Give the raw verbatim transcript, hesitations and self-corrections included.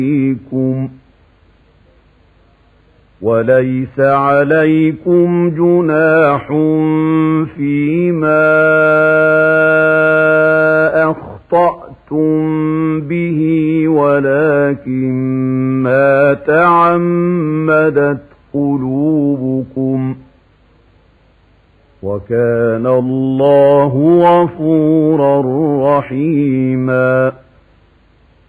فيكم وليس عليكم جناح فيما أخطأتم به ولكن ما تعمدت قلوبكم وكان الله غفورا رحيما.